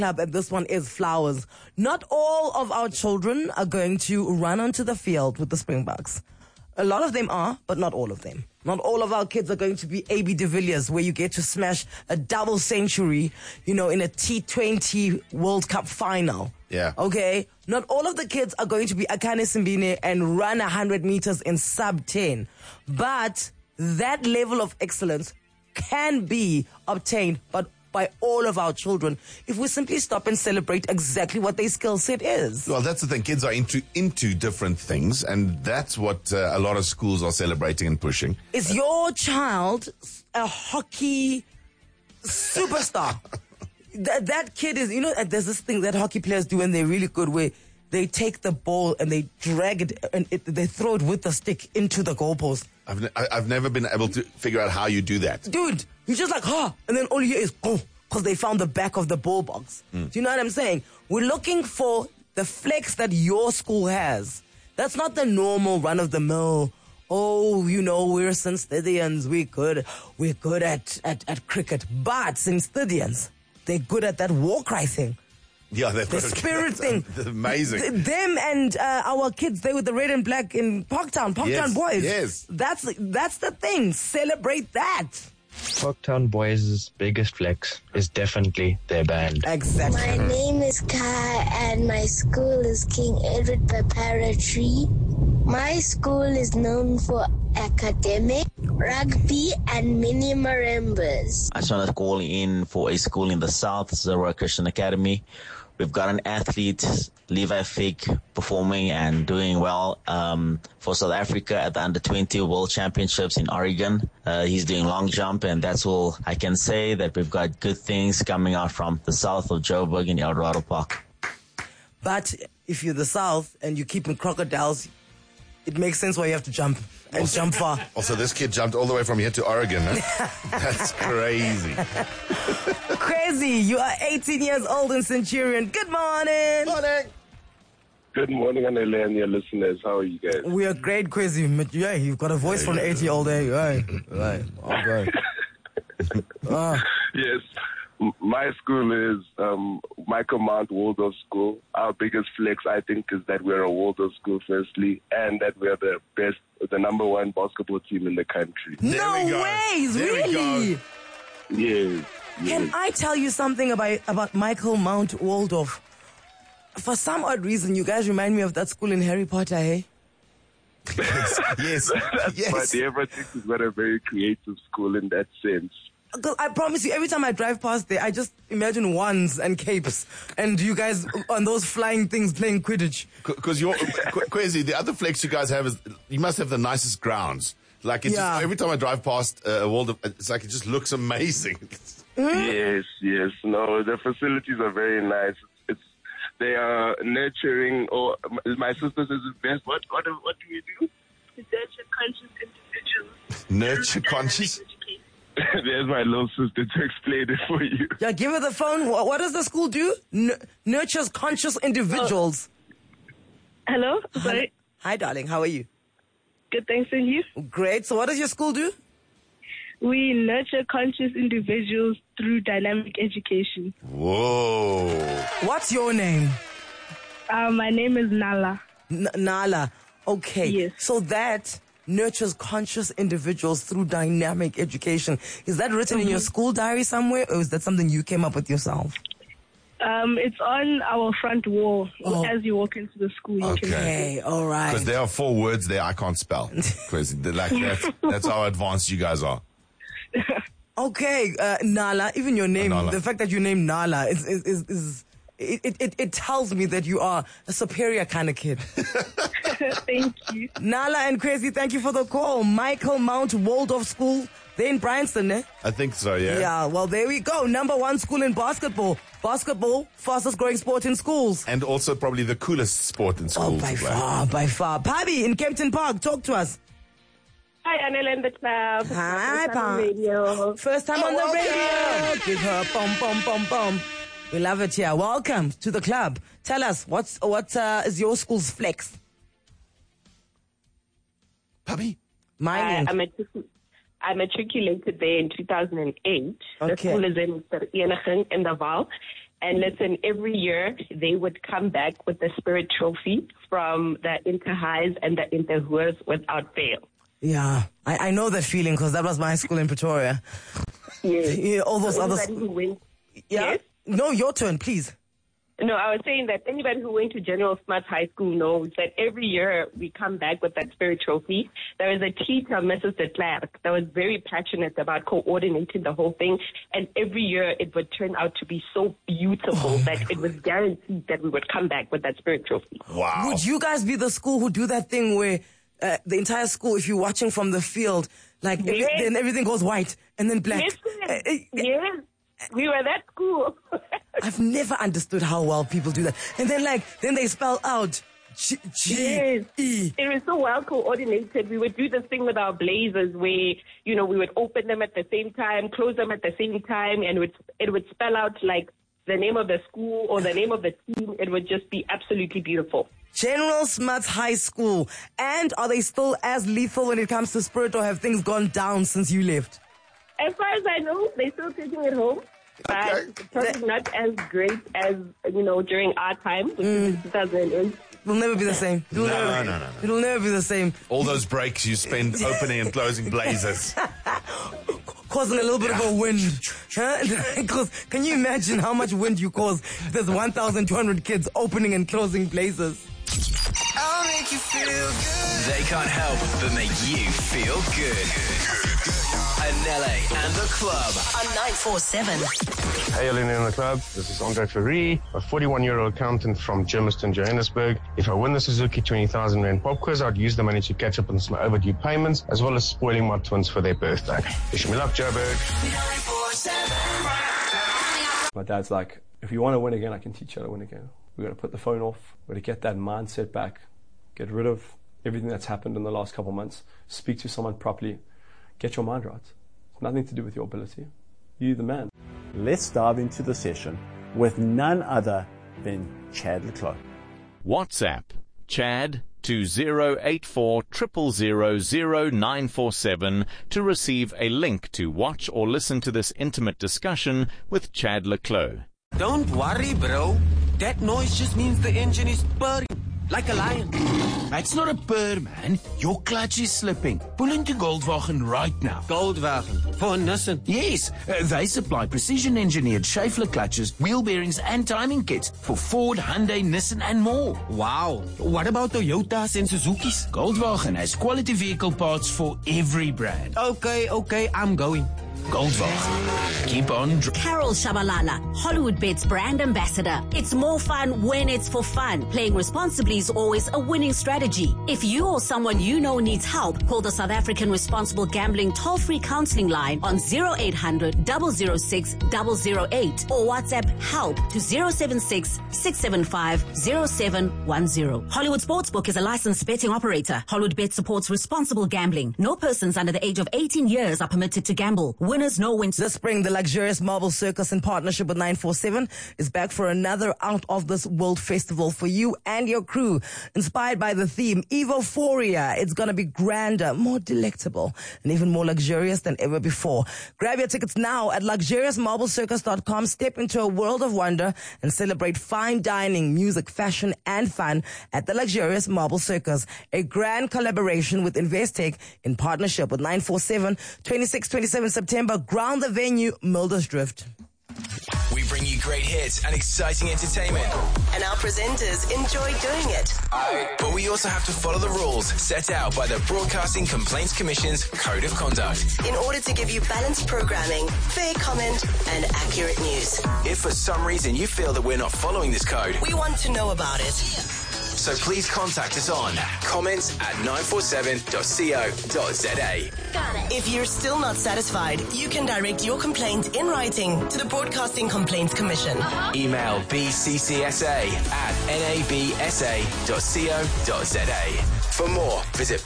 Club, and this one is flowers. Not all of our children are going to run onto the field with the Springboks. A lot of them are, but not all of them. Not all of our kids are going to be A.B. de Villiers, where you get to smash a double century, in a T20 World Cup final. Yeah. Okay? Not all of the kids are going to be Akane Simbine and run 100 meters in sub 10. But that level of excellence can be obtained by all of our children if we simply stop and celebrate exactly what their skill set is. Well, that's the thing. Kids are into different things, and that's what a lot of schools are celebrating and pushing. Is your child a hockey superstar? That kid is, there's this thing that hockey players do when they're really good, where they take the ball and they drag it and they throw it with the stick into the goalpost. I've never been able to figure out how you do that. Dude, you're just like, and then all you hear is, go, because they found the back of the ball box. Do you know what I'm saying? We're looking for the flex that your school has. That's not the normal run-of-the-mill, we're Sinstithians, we're good at cricket. But Sinstithians, they're good at that war cry thing. Yeah, the spirit thing. Amazing. Them and our kids, they were the red and black in Parktown Boys. Yes. That's the thing. Celebrate that. Parktown Boys' biggest flex is definitely their band. Exactly. My name is Kai and my school is King Edward Preparatory. My school is known for academic, rugby, and mini marimbas. I just want to call in for a school in the south, Zero Christian Academy. We've got an athlete, Levi Fig, performing and doing well for South Africa at the Under-20 World Championships in Oregon. He's doing long jump, and that's all I can say, that we've got good things coming out from the south of Joburg in El Dorado Park. But if you're the south and you're keeping crocodiles, it makes sense why you have to jump and jump far. Also, this kid jumped all the way from here to Oregon. Huh? That's crazy. Crazy. You are 18 years old in Centurion. Good morning. Morning. Good morning, Anele and your listeners. How are you guys? We are great, Crazy. Yeah, you've got a voice for an 80-year-old. Right. All right. Yes. My school is Michael Mount Waldorf School. Our biggest flex, I think, is that we're a Waldorf school, firstly, and that we're the number one basketball team in the country. No ways, really? Yes. Can I tell you something about Michael Mount Waldorf? For some odd reason, you guys remind me of that school in Harry Potter, hey? Yes. But the Everton is not a very creative school in that sense. I promise you, every time I drive past there, I just imagine wands and capes and you guys on those flying things playing Quidditch. Because Kwezi, the other flex you guys have is you must have the nicest grounds. Like it's just, every time I drive past a Waldorf, it's like it just looks amazing. Yes. No, the facilities are very nice. They are nurturing, or my sister says it's best. What do you do? Nurture conscious individuals. Nurture conscious? There's my little sister to explain it for you. Yeah, give her the phone. What does the school do? Nurtures conscious individuals. Hello? Sorry. Hi, darling. How are you? Good, thanks. And you? Great. So what does your school do? We nurture conscious individuals through dynamic education. Whoa. What's your name? My name is Nala. Nala. Okay. Yes. So that nurtures conscious individuals through dynamic education. Is that written in your school diary somewhere, or is that something you came up with yourself? It's on our front wall as you walk into the school. You can see it. Okay, all right. Because there are 4 words there I can't spell. That's how advanced you guys are. Okay, Nala, even your name, Nala. the fact that you named Nala it tells me that you are a superior kind of kid. Thank you. Nala and Crazy, thank you for the call. Michael Mount Waldorf School, they're in Bryanston, eh? I think so, yeah. Yeah, well, there we go. Number 1 school in basketball. Basketball, fastest growing sport in schools. And also probably the coolest sport in schools. By far. Pabi in Kempton Park, talk to us. Hi, Anel and the club. Hi, Pa. First time on the radio. Give her a bum. We love it here. Welcome to the club. Tell us, what is your school's flex? Pabi? I matriculated there in 2008. Okay. The school is in Enaging in the Val. And listen, every year they would come back with the Spirit Trophy from the inter-highs and the inter-hoers without fail. Yeah, I know that feeling because that was my school in Pretoria. Yes. Yeah, all those other... Who went, Yeah? Yes? No, your turn, please. No, I was saying that anybody who went to General Smuts High School knows that every year we come back with that Spirit Trophy. There was a teacher, Mrs. de Klerk, that was very passionate about coordinating the whole thing. And every year it would turn out to be so beautiful that it was guaranteed that we would come back with that Spirit Trophy. Wow. Would you guys be the school who do that thing where the entire school, if you're watching from the field, like then everything goes white and then black? Yes. We were that school. I've never understood how well people do that. And then they spell out G-E. It was so well coordinated. We would do this thing with our blazers where, we would open them at the same time, close them at the same time, and it would spell out like the name of the school or the name of the team. It would just be absolutely beautiful. General Smuts High School. And are they still as lethal when it comes to Spirit, or have things gone down since you left? As far as I know, they're still taking it home. But probably not as great as, during our time, which is 2008. It'll never be the same. No. It'll never be the same. All those breaks you spend opening and closing blazers. Causing a little bit of a wind. Huh? Can you imagine how much wind you cause? There's 1,200 kids opening and closing blazers. I'll make you feel good. They can't help but make you feel good. Anele and the Club on 947. Hey, Anele and the Club. This is Andre Ferrie, a 41-year-old accountant from Germiston, Johannesburg. If I win the Suzuki 20,000 Rand pop quiz, I'd use the money to catch up on some overdue payments, as well as spoiling my twins for their birthday. Wish me luck, Joburg. My dad's like, if you want to win again, I can teach you how to win again. We're going to put the phone off. We're going to get that mindset back. Get rid of everything that's happened in the last couple of months. Speak to someone properly. Get your mind right. It's nothing to do with your ability. You're the man. Let's dive into the session with none other than Chad le Clos. WhatsApp Chad to 084 000 947 to receive a link to watch or listen to this intimate discussion with Chad le Clos. Don't worry, bro. That noise just means the engine is purring. Like a lion. It's not a purr, man. Your clutch is slipping. Pull into Goldwagen right now. Goldwagen? For Nissan? Yes. They supply precision-engineered Schaeffler clutches, wheel bearings, and timing kits for Ford, Hyundai, Nissan, and more. Wow. What about Toyotas and Suzukis? Goldwagen has quality vehicle parts for every brand. Okay, I'm going. Goldwagen. Keep on. Carol Shabalala, Hollywood Bets brand ambassador. It's more fun when it's for fun. Playing responsibly is always a winning strategy. If you or someone you know needs help, call the South African Responsible Gambling toll-free counseling line on 0800 006 008 or WhatsApp help to 076 675 0710. Hollywood Sportsbook is a licensed betting operator. Hollywood Bet supports responsible gambling. No persons under the age of 18 years are permitted to gamble. Winners know when to. This spring, the luxurious Marble Circus in partnership with 947 is back for another Out of This World festival for you and your crew. Inspired by the theme, Evophoria, it's going to be grander, more delectable, and even more luxurious than ever before. Grab your tickets now at luxuriousmarblecircus.com. Step into a world of wonder and celebrate fine dining, music, fashion, and fun at the Luxurious Marble Circus. A grand collaboration with Investec in partnership with 947, 26-27 September. Ground the venue, Mildersdrift. We bring you great hits and exciting entertainment. And our presenters enjoy doing it. But we also have to follow the rules set out by the Broadcasting Complaints Commission's Code of Conduct. In order to give you balanced programming, fair comment, and accurate news. If for some reason you feel that we're not following this code, we want to know about it. So please contact us on comments@947.co.za. If you're still not satisfied, you can direct your complaint in writing to the Broadcasting Complaints Commission. Email bccsa@nabsa.co.za. For more, visit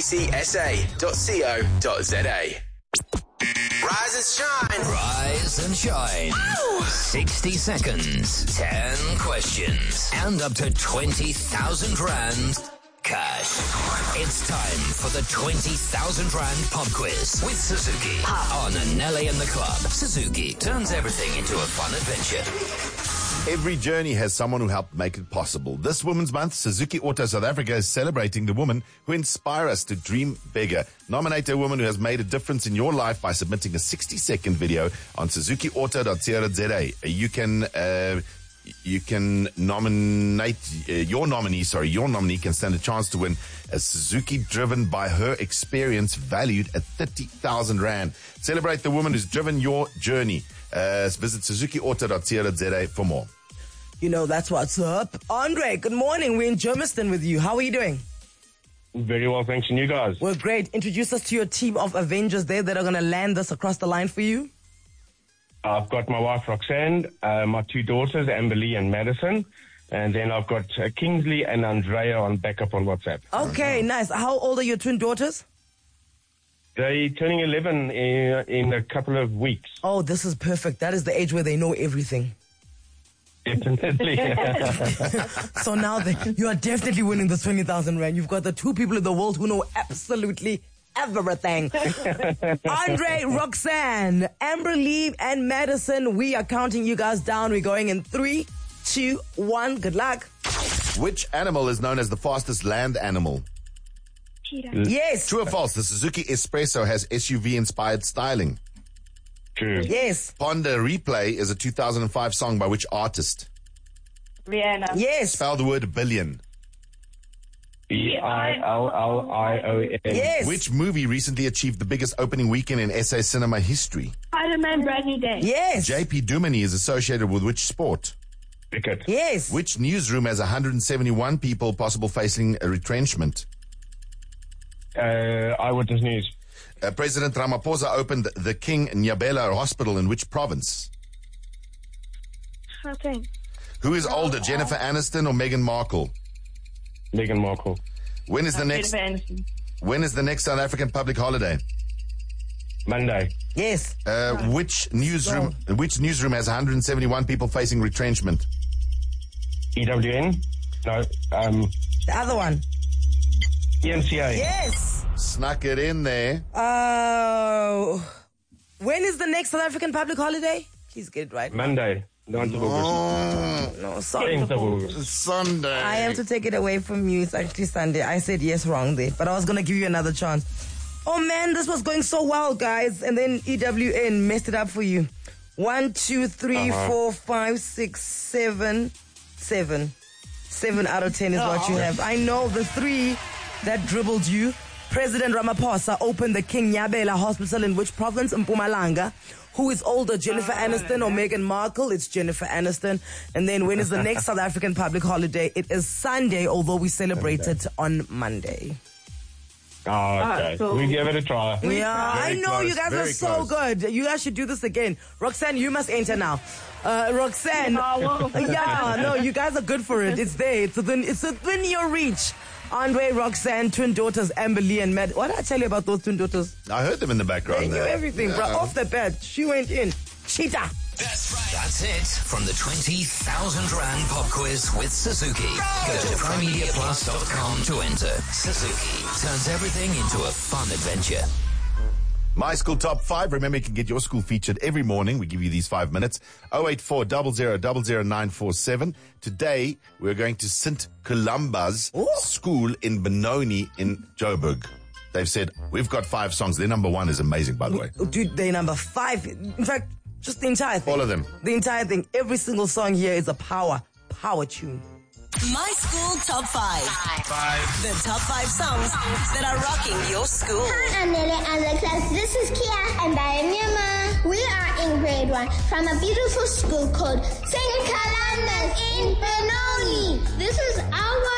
bccsa.co.za. Rise and shine. Rise and shine. Ow! 60 seconds, 10 questions, and up to 20,000 Rand cash. It's time for the 20,000 Rand pop quiz with Suzuki on Anele and the Club. Suzuki turns everything into a fun adventure. Every journey has someone who helped make it possible. This Women's Month, Suzuki Auto South Africa is celebrating the women who inspire us to dream bigger. Nominate a woman who has made a difference in your life by submitting a 60-second video on suzukiauto.co.za. You can nominate your nominee. Your nominee can stand a chance to win a Suzuki driven by her experience, valued at 30,000 rand. Celebrate the woman who's driven your journey. Visit suzukiauto.co.za for more. You know, that's what's up. Andre, good morning. We're in Germiston with you. How are you doing? Very well, thanks. And you guys? Well, great. Introduce us to your team of Avengers there that are going to land this across the line for you. I've got my wife, Roxanne, my two daughters, Amber Lee and Madison. And then I've got Kingsley and Andrea on backup on WhatsApp. Okay, nice. How old are your twin daughters? They're turning 11 in a couple of weeks. Oh, this is perfect. That is the age where they know everything. Definitely. So now you are definitely winning the 20,000 rand. You've got the two people in the world who know absolutely everything. Andre, Roxanne, Amber Lee, and Madison, we are counting you guys down. We're going in 3, 2, 1. Good luck. Which animal is known as the fastest land animal? Cheetah. Yes. True or false? The Suzuki Espresso has SUV-inspired styling. True. Yes. Ponder Replay is a 2005 song by which artist? Rihanna. Yes. Spell the word billion. Billion. Yes. Which movie recently achieved the biggest opening weekend in SA cinema history? Spider-Man Brand New Day. Yes. JP Duminy is associated with which sport? Cricket. Yes. Which newsroom has 171 people possible facing a retrenchment? Eyewitness News. President Ramaphosa opened the King Nyabela Hospital in which province? Okay. Who is older, Jennifer Aniston or Meghan Markle? Meghan Markle. When is the next South African public holiday? Monday. Yes. Which newsroom has 171 people facing retrenchment? EWN? No. The other one. ENCA. Yes. Snuck it in there. When is the next South African public holiday? Please get it right. Monday. 9th of August. No, sorry. 10th of August. Sunday. I have to take it away from you. It's actually Sunday. I said yes wrong there, but I was going to give you another chance. Oh man, this was going so well, guys. And then EWN messed it up for you. 1, 2, 3, 4, 5, 6, 7. 7 out of 10 is what you have. I know the 3 that dribbled you. President Ramaphosa opened the King Nyabela Hospital in which province? Mpumalanga. Who is older, Jennifer Aniston or Meghan Markle? It's Jennifer Aniston. And then when is the next South African public holiday? It is Sunday, although we celebrate it on Monday. Oh, okay. We give it a try. Yeah, I know you guys are so good. You guys should do this again. Roxanne, you must enter now. Roxanne, you guys are good for it. It's there. It's within your reach. Andre, Roxanne, twin daughters, Amber Lee and Matt. What did I tell you about those twin daughters? I heard them in the background. They knew everything, bro. Off the bat, she went in. Cheetah. That's right. That's it from the 20,000 Rand pop quiz with Suzuki. Go to primemediaplus.com to enter. Suzuki turns everything into a fun adventure. My School Top 5. Remember, you can get your school featured every morning. We give you these 5 minutes. 084 00 947. Today, we're going to St. Columba's School in Benoni in Joburg. They've said, we've got 5 songs. Their number 1 is amazing, by the way. Dude, they're number 5. In fact, just the entire thing. All of them. The entire thing. Every single song here is a power tune. My School Top 5. The top 5 songs that are rocking your school. Hi, I'm Nele and the class. This is Kia and I am your mom. We are in grade 1 from a beautiful school called St. Columba's in Benoni. This is our